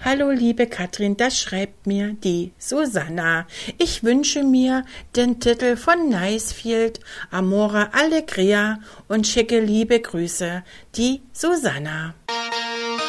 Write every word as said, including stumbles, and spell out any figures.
Hallo liebe Katrin, das schreibt mir die Susanna. Ich wünsche mir den Titel von Nicefield, Amore Allegria und schicke liebe Grüße, die Susanna.